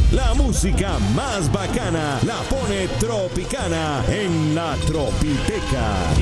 La música más bacana la pone Tropicana en la Tropiteca.